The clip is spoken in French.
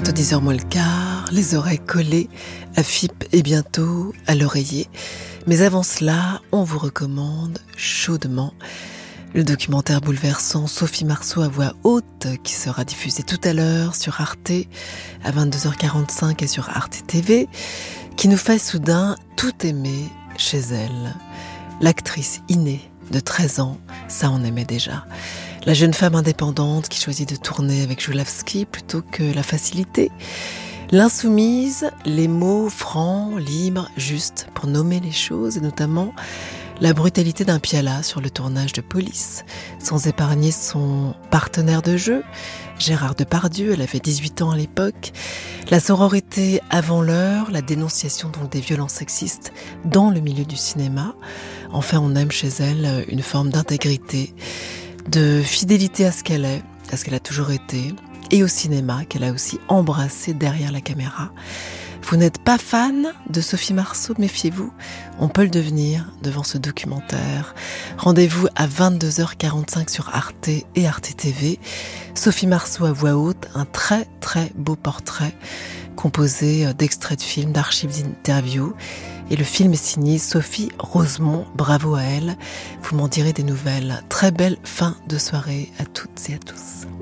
bientôt 10h moins le quart, les oreilles collées à FIP et bientôt à l'oreiller. Mais avant cela, on vous recommande chaudement le documentaire bouleversant Sophie Marceau à voix haute qui sera diffusé tout à l'heure sur Arte à 22h45 et sur Arte TV, qui nous fait soudain tout aimer chez elle. L'actrice innée de 13 ans, ça on aimait déjà. La jeune femme indépendante qui choisit de tourner avec Joulawski plutôt que la facilité. L'insoumise, les mots francs, libres, justes pour nommer les choses et notamment la brutalité d'un Piala sur le tournage de Police, sans épargner son partenaire de jeu, Gérard Depardieu, elle avait 18 ans à l'époque, la sororité avant l'heure, la dénonciation donc des violences sexistes dans le milieu du cinéma. Enfin, on aime chez elle une forme d'intégrité, de fidélité à ce qu'elle est, à ce qu'elle a toujours été, et au cinéma qu'elle a aussi embrassé derrière la caméra. Vous n'êtes pas fan de Sophie Marceau, méfiez-vous, on peut le devenir devant ce documentaire. Rendez-vous à 22h45 sur Arte et Arte TV. Sophie Marceau à voix haute, un très très beau portrait composé d'extraits de films, d'archives d'interviews. Et le film est signé Sophie Rosemont, bravo à elle. Vous m'en direz des nouvelles. Très belle fin de soirée à toutes et à tous.